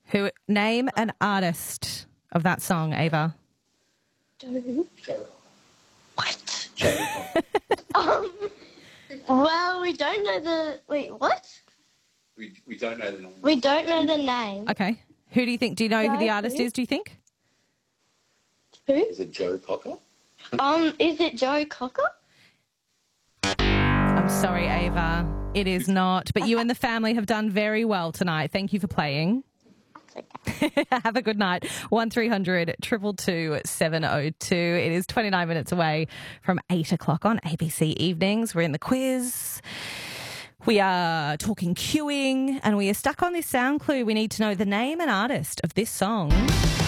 Name an artist of that song, Ava. What? Well, we don't know the... Wait, what? We don't know the name. We don't know the name. Okay. Who do you think? Do you know who the artist is, do you think? Who? Is it Joe Cocker? Is it Joe Cocker? I'm sorry, Ava. It is not. But you and the family have done very well tonight. Thank you for playing. Have a good night. 1300 222 702. It is 29 minutes away from 8 o'clock on ABC Evenings. We're in the quiz. We are talking queuing and we are stuck on this sound clue. We need to know the name and artist of this song.